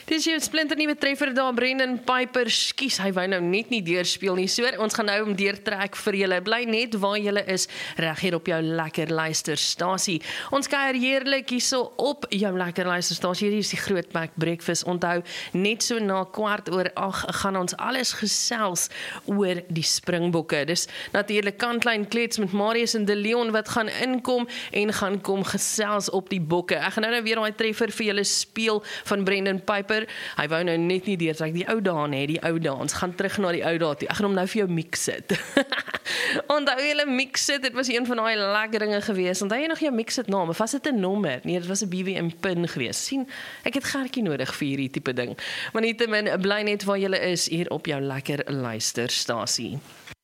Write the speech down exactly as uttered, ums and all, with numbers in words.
Dis jou splinternuwe treffer daar, Brendan Piper, skies, hy wou nou net nie deurspeel nie, so ons gaan nou om deurtrek vir julle, bly net waar julle is, reg hier op jou lekker luisterstasie. Ons kuier heerlik hierso op jou lekker luisterstasie, hier is die Groot Mac Breakfast, onthou, net so na kwart oor ag gaan ons alles gesels oor die Springbokke. Dis natuurlik kantlyn klets met Marius en De Leon wat gaan inkom en gaan kom gesels op die bokke. Ek gaan nou, nou weer daai treffer vir julle speel van Brendan Piper. Hy wou nou net nie deurtrek, die ou dae, nee, die ou dae. Ons gaan terug na die ou dae toe. Ek gaan hom nou vir jou mix sit. Onthou julle mix sit, dit was een van daai lekker dinge gewees. Onthou jy nog jou mix sit naam? Of was dit 'n nommer? Nee, dit was 'n B W M pin gewees. Sien, ek het gertjie nodig vir hierdie tipe ding. Maar nietemin, bly net waar julle is hier op jou lekker luisterstasie.